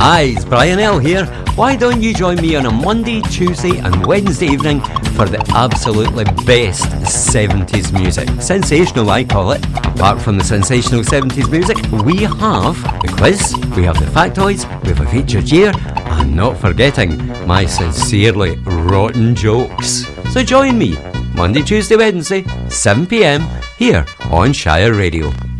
Hi, it's Brian L here. Why don't you join me on a Monday, Tuesday and Wednesday evening for the absolutely best 70s music. Sensational, I call it. Apart from the sensational 70s music, we have the quiz, we have the factoids, we have a featured year, and not forgetting my sincerely rotten jokes. So join me, Monday, Tuesday, Wednesday, 7pm, here on Shire Radio.